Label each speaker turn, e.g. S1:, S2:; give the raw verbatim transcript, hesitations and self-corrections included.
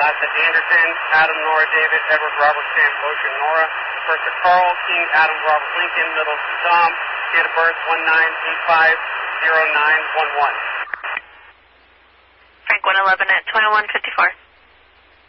S1: Last at Anderson, Adam, Nora, David, Edward, Robert, Sam, Ocean, Nora. First to Carl, King, Adam, Robert, Lincoln. Middle to Tom. Date of birth one nine eight five zero nine one one.
S2: Frank one eleven at twenty-one fifty-four.